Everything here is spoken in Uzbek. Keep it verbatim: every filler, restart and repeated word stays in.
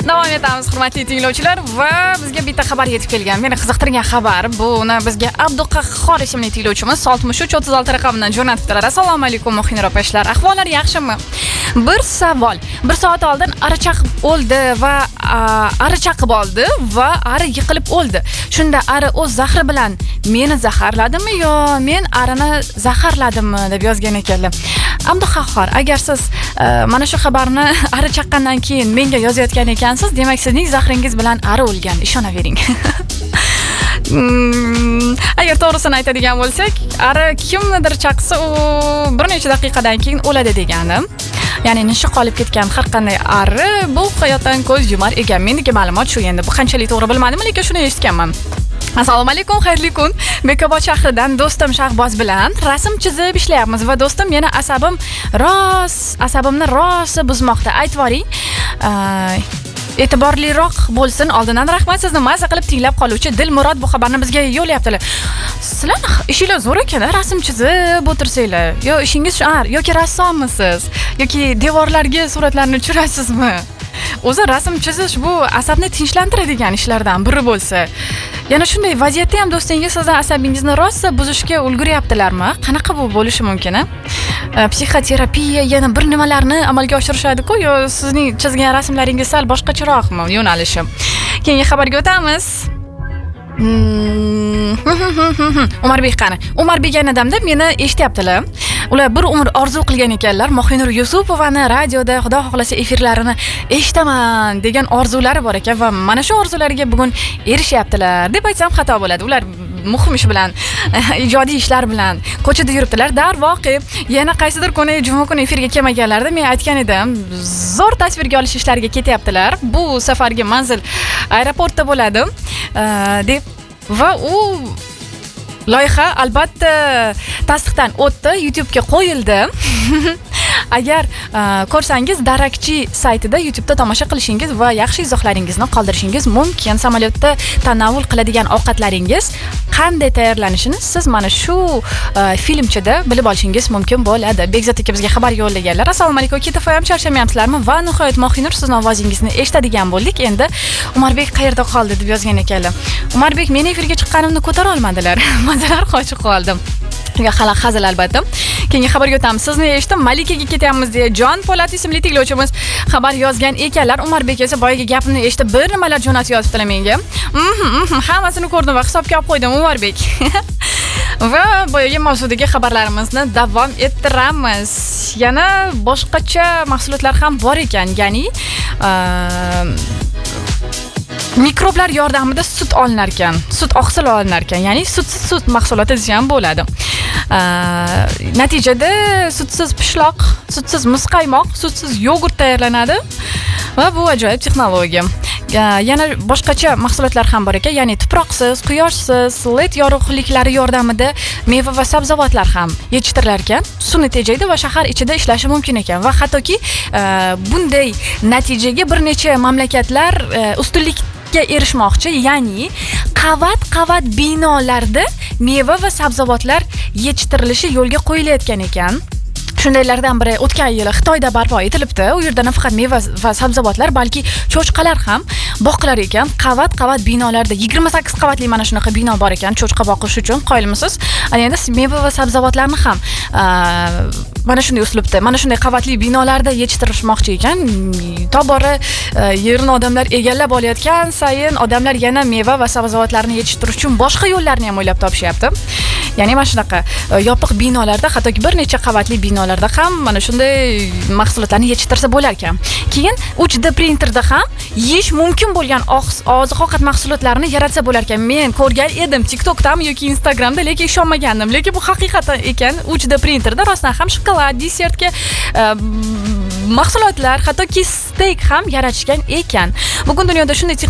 Davom etamiz hurmatli tinglovchilar va bizga bitta xabar yetib kelgan. Meni qiziqtirgan xabar buni bizga Abduqahhor ismli tinglovchimiz oltmish uch o'ttiz olti raqamidan jo'natibdilar. Assalomu alaykum muxbir opashlar. Ahvollari yaxshimi? Bir savol. Bir soat oldin ari chaqib o'ldi va ari chaqib oldi va ari yiqilib o'ldi. Shunda ari o'z zahri bilan meni zaharladimi yo men arini zaharladimmi deb yozgan ekanlar. Abduqahhor, agar siz mana shu xabarni ari chaqqandan keyin menga yozayotgan ekansiz, demak sizning zahringiz bilan ari o'lgan, ishonavering. Hmm, agar to'g'risini aytadigan bo'lsak, ari kimnidir chaqsa, u bir necha daqiqadan keyin o'ladi deganim. Ya'ni nishi qolib ketgan har qanday ari bu hayotdan ko'z yumar ekan. Mendagi ma'lumot shu. Endi bu qanchalik to'g'ri bilmadim, lekin shuni eshitganman. Assalomu alaykum, xayrli kun. Bekobod shahridan do'stim Shahboz bilan rasm chizib ishlayapmiz va do'stim meni asabim ros, asabimni rosa buzmoqda. Aytib boring. E'tiborliroq bo'lsin. Oldindan rahmat, sizni mazza qilib tinglab qoluvchi Dilmurod bu xabarni bizga yo'llayaptilar. Sizlar ishinglar zo'r ekan, rasm chizib o'tirsanglar. Yo ishingiz shu, yoki rassommisiz, yoki devorlarga suratlarni tushirasizmi? O'zi rasm chizish bu asabni tinchlantiradigan ishlardan biri bo'lsa, yana shunday vaziyatda ham do'stingiz sizning asabingizni rosa buzishga ulguryaptilarmi? Qanaqa bu bo'lishi mumkin? Psixoterapiya yana bir nimalarni amalga oshirishadi-ku, yo sizning chizgan rasmlaringiz sal boshqacharoqmi yo'nalishi? Keyingi xabarga o'tamiz. Umarbek qani? Umarbek yanadamda meni eshityaptilar. Ular bir umr orzu qilgan ekanlar. Mohinur Yusupovani radioda Xudo xohlasa efirlarini eshitaman degan orzulari bor ekan va mana shu orzulariga bugun erishyaptilar deb aytsam xato bo'ladi. Ular muhim ish bilan, ijodiy ishlar bilan ko'chada yuribdilar. Darvoqe, yana qaysidir kuni juma kuni efirga kelmaganlarida men aytgan edim, zo'r tasvirga olish ishlariga ketyaptilar. Bu safargi manzil aeroportda bo'ladi deb va u loyiha albatta tasdiqdan o'tdi, YouTube'ga qo'yildi. Agar ko'rsangiz, Darakchi saytida YouTube'da tomosha qilishingiz va yaxshi izohlaringizni qoldirishingiz mumkin. Samolyotda tanovul qiladigan ovqatlaringiz qanday tayyorlanishini siz mana shu filmchada bilib olishingiz mumkin bo'ladi. Bekzod aka bizga xabar yo'llaganlar. Assalomu alaykum, ketib ham charchamayapsizlarmi? Va nihoyat Mohinur sizning ovozingizni eshitadigan bo'ldik. Endi Umarbek qayerda qoldi deb yozgan ekanlar. Umarbek meni efirga chiqqanimni ko'tara olmadilar. Mazalar qochib qoldim. Hali hazil albatta. Keyingi xabarga o'tamiz. Sizni eshitdim, Malikaga ketyapmiz deya Jon Po'lat ismli tinglovchimiz xabar yozgan ekanlar. Umarbek esa boyaga gapimni eshitib bir nimalar jo'natib yozibdilar menga. Mhm, hammasini ko'rdim va hisobga olib qo'ydim Umarbek. Va boyaga mavzudagi xabarlarimizni davom ettiramiz. Yana boshqacha mahsulotlar ham bor ekan, ya'ni mikroblar yordamida sut olinar ekan, sut oqsil olinar ekan, ya'ni sutsiz sut mahsuloti desa ham bo'ladi. Natijada sutsiz pishloq, sutsiz muzqaymoq, sutsiz yogurt tayyorlanadi va bu ajoyib texnologiya. Yana boshqacha mahsulotlar ham bor ekan, ya'ni tuproqsiz, quyoshsiz, led yorug'liklari yordamida meva va sabzavotlar ham yetishtirilar ekan, suvni tejaydi va shahar ichida ishlashi mumkin ekan va hattoki bunday natijaga bir necha mamlakatlar ustunlik erishmoqchi, ya'ni qavat-qavat binolarda meva va sabzavotlar yetishtirilishi yo'lga qo'yilayotgan ekan. Shundaylardan biri o'tgan yili Xitoyda barpo etilibdi. U yerda nafaqat meva va sabzavotlar, balki cho'chqalar ham boqilar ekan. Qavat-qavat binolarda yigirma sakkiz qavatli mana shunaqa bino bor ekan cho'chqa boqish uchun. Qoyilmisiz? Endi meva va sabzavotlarni ham mana shunday uslubda, mana shunday qavatli binolarda yetishtirishmoqchi ekan. Tobora yerni odamlar egallab olayotgan sayin odamlar yana meva va sabzavotlarni yetishtirish uchun boshqa yo'llarni ham o'ylab topishyapti. Ya'ni mana shunaqa yopiq binolarda, hattoki bir necha qavatli binolarda ham mana shunday mahsulotlarni yetishtirsa bo'lar ekan. Keyin uch D printerda ham yeyish mumkin bo'lgan oziq-ovqat mahsulotlarini yaratsa bo'lar ekan. Men ko'rgan edim TikTok'dami yoki Instagramda, lekin ishonmagandim. Lekin bu haqiqat ekan. uch D printerda rostdan ham shokolad, desertga mahsulotlar, hattoki steak ham yaratishgan ekan. Bugun dunyoda shunday